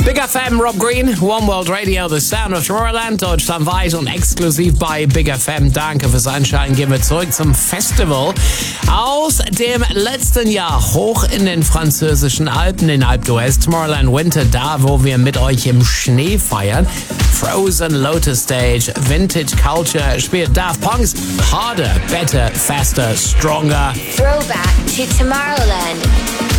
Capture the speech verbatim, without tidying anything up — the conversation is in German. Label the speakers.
Speaker 1: Big F M, Rob Green, One World Radio, The Sound of Tomorrowland, deutschlandweit und exklusiv bei Big F M. Danke fürs Einschalten. Gehen wir zurück zum Festival aus dem letzten Jahr hoch in den französischen Alpen, in Alpe d'Huez, Tomorrowland Winter, da wo wir mit euch im Schnee feiern. Frozen Lotus Stage, Vintage Culture spielt Daft Punk's Harder, Better, Faster, Stronger.
Speaker 2: Throwback to Tomorrowland.